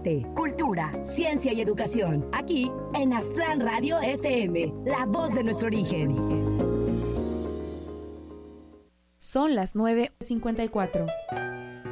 arte, cultura, ciencia y educación. Aquí en Aztlán Radio FM, la voz de nuestro origen. Son las 9:54.